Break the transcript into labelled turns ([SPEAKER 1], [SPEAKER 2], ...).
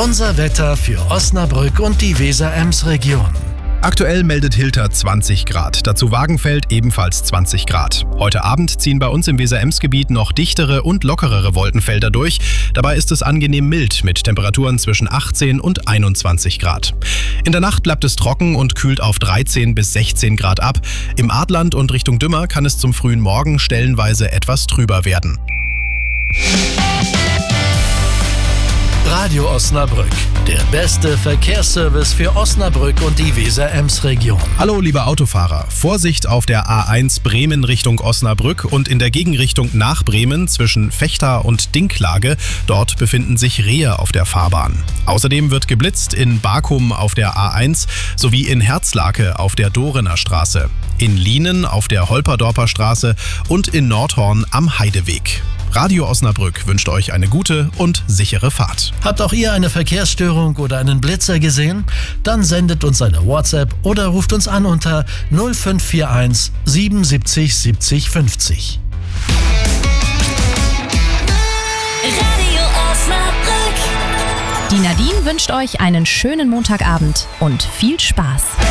[SPEAKER 1] Unser Wetter für Osnabrück und die Weser-Ems-Region.
[SPEAKER 2] Aktuell meldet Hilter 20 Grad, dazu Wagenfeld ebenfalls 20 Grad. Heute Abend ziehen bei uns im Weser-Ems-Gebiet noch dichtere und lockerere Wolkenfelder durch. Dabei ist es angenehm mild mit Temperaturen zwischen 18 und 21 Grad. In der Nacht bleibt es trocken und kühlt auf 13 bis 16 Grad ab. Im Adland und Richtung Dümmer kann es zum frühen Morgen stellenweise etwas trüber werden.
[SPEAKER 1] Radio Osnabrück, der beste Verkehrsservice für Osnabrück und die Weser-Ems-Region.
[SPEAKER 2] Hallo liebe Autofahrer, Vorsicht auf der A1 Bremen Richtung Osnabrück und in der Gegenrichtung nach Bremen zwischen Vechta und Dinklage. Dort befinden sich Rehe auf der Fahrbahn. Außerdem wird geblitzt in Bakum auf der A1 sowie in Herzlake auf der Dorener Straße, in Lienen auf der Holperdorper Straße und in Nordhorn am Heideweg. Radio Osnabrück wünscht euch eine gute und sichere Fahrt.
[SPEAKER 1] Habt auch ihr eine Verkehrsstörung oder einen Blitzer gesehen? Dann sendet uns eine WhatsApp oder ruft uns an unter 0541 77 70 50.
[SPEAKER 3] Radio Osnabrück.
[SPEAKER 4] Die Nadine wünscht euch einen schönen Montagabend und viel Spaß.